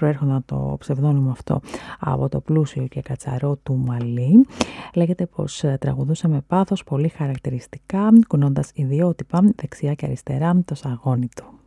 προέρχονταν το ψευδόνυμο αυτό από το πλούσιο και κατσαρό του μαλλί. Λέγεται πως τραγουδούσε με πάθος, πολύ χαρακτηριστικά, κουνώντας ιδιότυπα δεξιά και αριστερά το σαγόνι του.